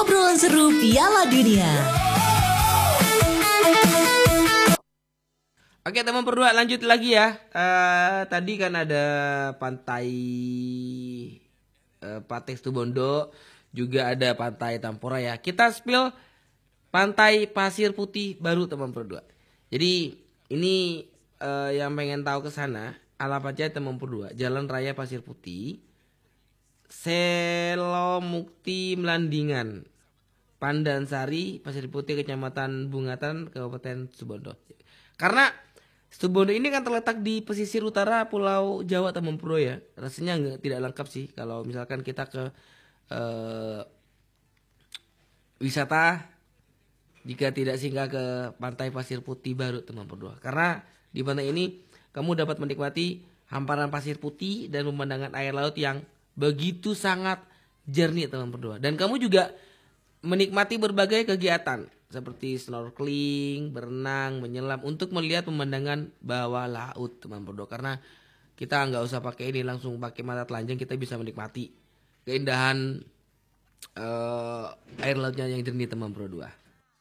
Obrolan seru Piala Dunia. Oke teman berdua, lanjut lagi ya. Tadi kan ada pantai Pantai Situbondo, juga ada pantai Tampura ya. Kita spill pantai Pasir Putih baru teman berdua. Jadi ini yang pengen tahu ke sana, alamat aja teman berdua. Jalan Raya Pasir Putih, Selomukti Melandingan, Pandansari, Pasir Putih, Kecamatan Bungatan, Kabupaten Situbondo. Karena Situbondo ini kan terletak di pesisir utara Pulau Jawa teman bro ya. Rasanya tidak lengkap sih kalau misalkan kita ke wisata jika tidak singgah ke Pantai Pasir Putih baru teman berdua. Karena di pantai ini kamu dapat menikmati hamparan pasir putih dan pemandangan air laut yang begitu sangat jernih teman berdua. Dan kamu juga menikmati berbagai kegiatan seperti snorkeling, berenang, menyelam untuk melihat pemandangan bawah laut teman berdua. Karena kita nggak usah pakai ini, langsung pakai mata telanjang kita bisa menikmati keindahan air lautnya yang jernih teman berdua.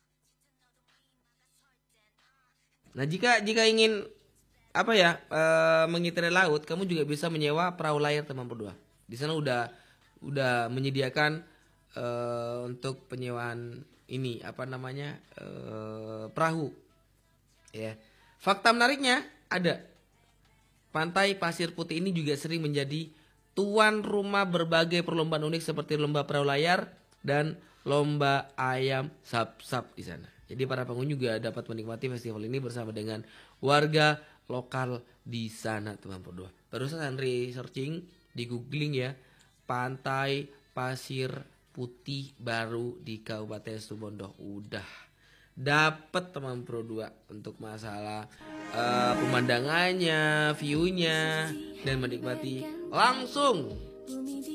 Nah jika ingin mengitari laut, kamu juga bisa menyewa perahu layar teman berdua. Di sana udah menyediakan untuk penyewaan ini perahu ya. Fakta menariknya ada, Pantai Pasir Putih ini juga sering menjadi tuan rumah berbagai perlombaan unik seperti lomba perahu layar dan lomba ayam sap-sap di sana. Jadi para pengunjung juga dapat menikmati festival ini bersama dengan warga lokal di sana teman berdua. Barusan Andre searching di googling ya, Pantai Pasir Putih baru di Kabupaten Situbondo, udah dapat teman berdua untuk masalah pemandangannya, viewnya, dan menikmati langsung